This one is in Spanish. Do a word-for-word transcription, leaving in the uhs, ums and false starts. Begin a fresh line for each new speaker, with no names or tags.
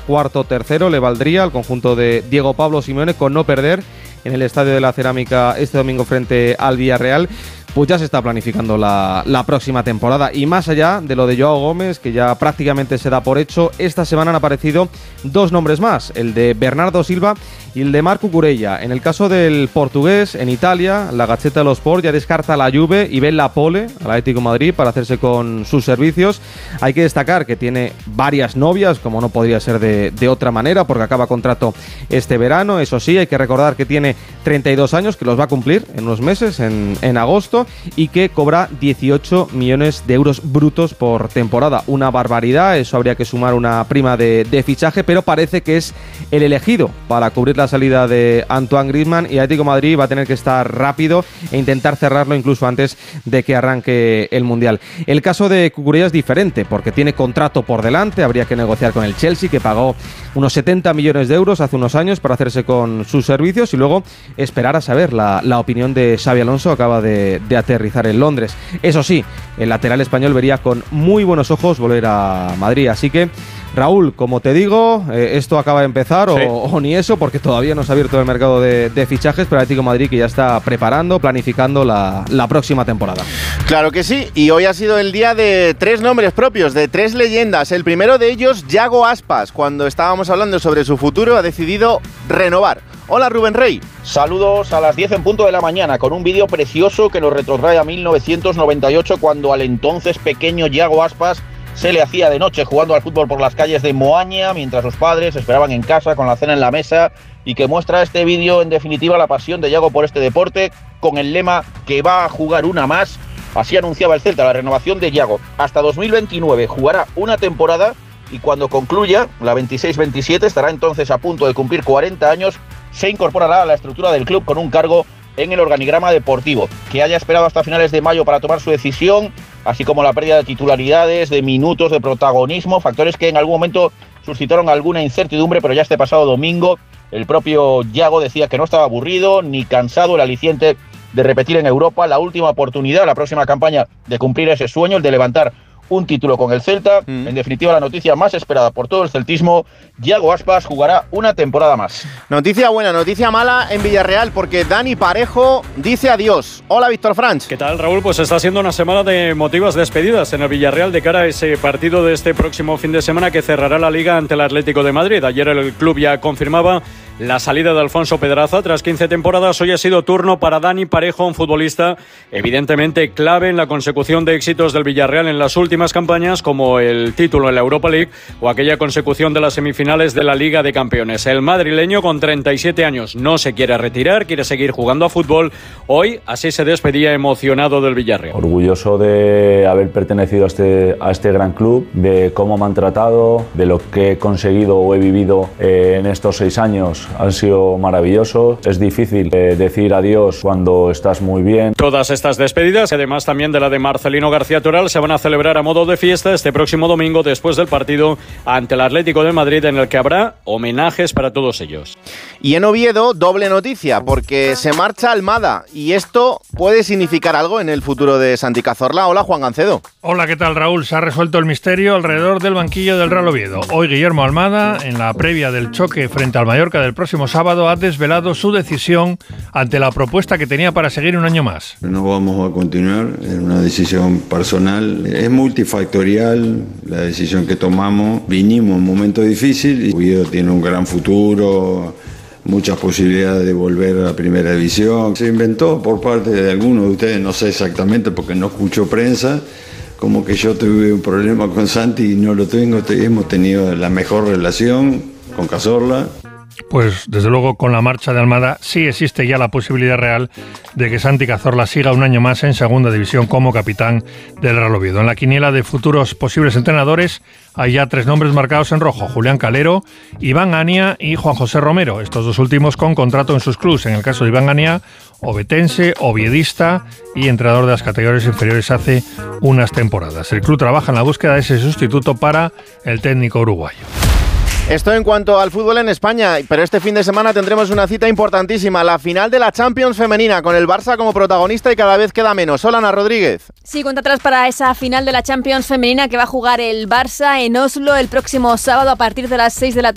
cuarto tercero, le valdría al conjunto de Diego Pablo Simeone con no perder en el Estadio de la Cerámica este domingo frente al Villarreal. Pues ya se está planificando la, la próxima temporada. Y más allá de lo de Joao Gómez, que ya prácticamente se da por hecho, esta semana han aparecido dos nombres más, el de Bernardo Silva y el de Marc Cucurella. En el caso del portugués, en Italia, la Gazzetta dello Sport ya descarta a la Juve y ve la Pole, al Atlético de Madrid, para hacerse con sus servicios. Hay que destacar que tiene varias novias, como no podría ser de, de otra manera, porque acaba contrato este verano. Eso sí, hay que recordar que tiene treinta y dos años, que los va a cumplir en unos meses, en, en agosto, y que cobra dieciocho millones de euros brutos por temporada. Una barbaridad, eso habría que sumar una prima de, de fichaje, pero parece que es el elegido para cubrir la salida de Antoine Griezmann, y Atlético de Madrid va a tener que estar rápido e intentar cerrarlo incluso antes de que arranque el Mundial. El caso de Cucurella es diferente, porque tiene contrato por delante, habría que negociar con el Chelsea, que pagó unos setenta millones de euros hace unos años para hacerse con sus servicios, y luego esperar a saber la, la opinión de Xabi Alonso. Acaba de, de aterrizar en Londres. Eso sí, el lateral español vería con muy buenos ojos volver a Madrid, así que Raúl, como te digo, eh, esto acaba de empezar, sí. o, o ni eso, porque todavía no se ha abierto el mercado de, de fichajes, pero Atlético de Madrid que ya está preparando, planificando la, la próxima temporada.
Claro que sí, y hoy ha sido el día de tres nombres propios, de tres leyendas. El primero de ellos, Yago Aspas, cuando estábamos hablando sobre su futuro, ha decidido renovar. Hola Rubén Rey.
Saludos a las diez en punto de la mañana, con un vídeo precioso que nos retrotrae a mil novecientos noventa y ocho, cuando al entonces pequeño Yago Aspas se le hacía de noche jugando al fútbol por las calles de Moaña, mientras sus padres esperaban en casa con la cena en la mesa, y que muestra este vídeo en definitiva la pasión de Yago por este deporte, con el lema que va a jugar una más. Así anunciaba el Celta la renovación de Yago. Hasta dos mil veintinueve jugará una temporada, y cuando concluya la veintiséis veintisiete estará entonces a punto de cumplir cuarenta años. Se incorporará a la estructura del club con un cargo en el organigrama deportivo. Que haya esperado hasta finales de mayo para tomar su decisión, así como la pérdida de titularidades, de minutos, de protagonismo, factores que en algún momento suscitaron alguna incertidumbre, pero ya este pasado domingo el propio Yago decía que no estaba aburrido ni cansado. El aliciente de repetir en Europa, la última oportunidad, la próxima campaña de cumplir ese sueño, el de levantar un título con el Celta. Mm. En definitiva, la noticia más esperada por todo el celtismo: Yago Aspas jugará una temporada más.
Noticia buena, noticia mala en Villarreal, porque Dani Parejo dice adiós. Hola, Víctor Franch.
¿Qué tal, Raúl? Pues está siendo una semana de emotivas despedidas en el Villarreal de cara a ese partido de este próximo fin de semana que cerrará la Liga ante el Atlético de Madrid. Ayer el club ya confirmaba la salida de Alfonso Pedraza tras quince temporadas. Hoy ha sido turno para Dani Parejo, un futbolista evidentemente clave en la consecución de éxitos del Villarreal en las últimas campañas, como el título en la Europa League o aquella consecución de las semifinales de la Liga de Campeones. El madrileño, con treinta y siete años, no se quiere retirar, quiere seguir jugando a fútbol. Hoy así se despedía emocionado del Villarreal.
Orgulloso de haber pertenecido a este, a este gran club, de cómo me han tratado, de lo que he conseguido o he vivido eh, en estos seis años. Han sido maravillosos. Es difícil eh, decir adiós cuando estás muy bien.
Todas estas despedidas, además también de la de Marcelino García Toral, se van a celebrar a modo de fiesta este próximo domingo después del partido ante el Atlético de Madrid, en el que habrá homenajes para todos ellos.
Y en Oviedo, doble noticia, porque se marcha Almada, y esto puede significar algo en el futuro de Santi Cazorla. Hola, Juan Gancedo.
Hola, ¿qué tal, Raúl? Se ha resuelto el misterio alrededor del banquillo del Real Oviedo. Hoy Guillermo Almada, en la previa del choque frente al Mallorca del próximo sábado, ha desvelado su decisión ante la propuesta que tenía para seguir un año más.
No vamos a continuar, es una decisión personal, es multifactorial la decisión que tomamos. Vinimos en un momento difícil y Oviedo tiene un gran futuro, muchas posibilidades de volver a la primera división. Se inventó por parte de algunos de ustedes, no sé exactamente porque no escucho prensa, como que yo tuve un problema con Santi y no lo tengo. Hemos tenido la mejor relación con Cazorla.
Pues desde luego con la marcha de Almada sí existe ya la posibilidad real de que Santi Cazorla siga un año más en segunda división como capitán del Real Oviedo. En la quiniela de futuros posibles entrenadores hay ya tres nombres marcados en rojo: Julián Calero, Iván Ania y Juan José Romero, estos dos últimos con contrato en sus clubes. En el caso de Iván Ania, ovetense, oviedista y entrenador de las categorías inferiores hace unas temporadas. El club trabaja en la búsqueda de ese sustituto para el técnico uruguayo.
Esto en cuanto al fútbol en España, pero este fin de semana tendremos una cita importantísima, la final de la Champions femenina, con el Barça como protagonista y cada vez queda menos. Hola, Ana Rodríguez.
Sí, cuenta atrás para esa final de la Champions femenina que va a jugar el Barça en Oslo el próximo sábado a partir de las seis de la tarde.